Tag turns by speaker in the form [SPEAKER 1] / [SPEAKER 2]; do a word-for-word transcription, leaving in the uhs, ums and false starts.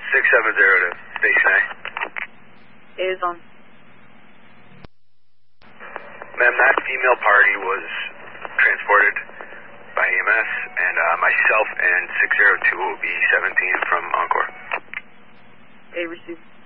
[SPEAKER 1] six seven zero to Station A.
[SPEAKER 2] It is on.
[SPEAKER 1] Ma'am, that female party was transported by E M S, and uh, myself and six zero two will be seventeen from Encore.
[SPEAKER 2] A received.